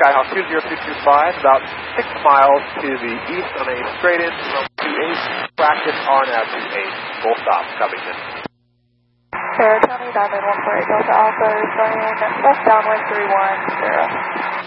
Skyhawk 20225, about 6 miles to the east on a straight in from 28, practice RNAV 28, full stop, Covington. Fair County, Diamond 148 Delta Alpha, running left downwind 310.